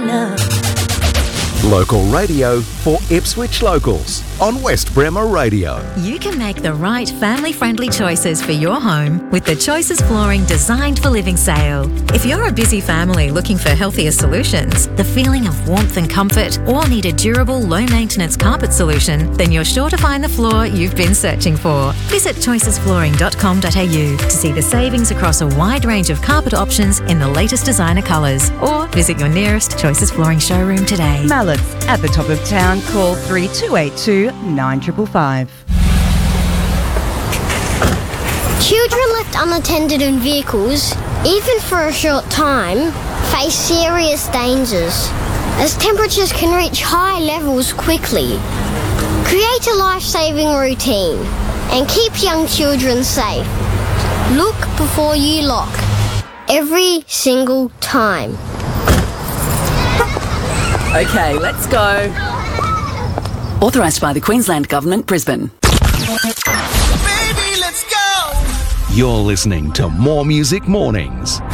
enough. Local radio for Ipswich locals on West Bremer Radio. You can make the right family-friendly choices for your home with the Choices Flooring Designed for Living sale. If you're a busy family looking for healthier solutions, the feeling of warmth and comfort, or need a durable, low-maintenance carpet solution, then you're sure to find the floor you've been searching for. Visit choicesflooring.com.au to see the savings across a wide range of carpet options in the latest designer colours, or visit your nearest Choices Flooring showroom today. Mallett's at the top of town. Call 3282 9555. Children left unattended in vehicles, even for a short time, face serious dangers, as temperatures can reach high levels quickly. Create a life-saving routine and keep young children safe. Look before you lock, every single time. Okay, let's go. Authorised by the Queensland Government, Brisbane. You're listening to More Music Mornings